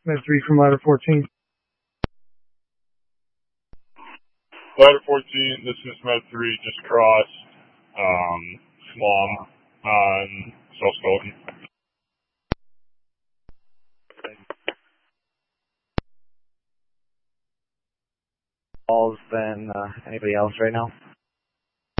Med 3 from ladder 14. Ladder 14, this is Med 3, just crossed, Slum on South Skeleton. Calls than anybody else right now?